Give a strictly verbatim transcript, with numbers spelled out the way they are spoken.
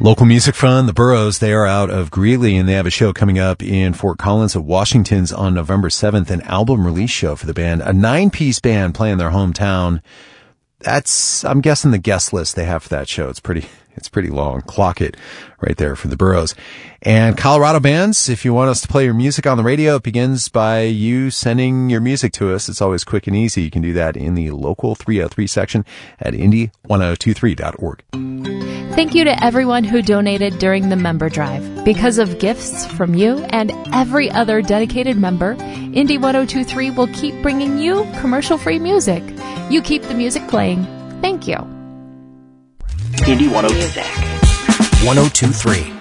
Local music from the Burros. They are out of Greeley, and they have a show coming up in Fort Collins at Washington's on November seventh, an album release show for the band. A nine-piece band playing their hometown. That's, I'm guessing, the guest list they have for that show. It's pretty, it's pretty long. Clock it right there for the Burros. And Colorado bands, if you want us to play your music on the radio, it begins by you sending your music to us. It's always quick and easy. You can do that in the local three oh three section at indy ten twenty-three dot org. Thank you to everyone who donated during the member drive. Because of gifts from you and every other dedicated member, Indy ten twenty-three will keep bringing you commercial-free music. You keep the music playing. Thank you. Indy ten twenty-three.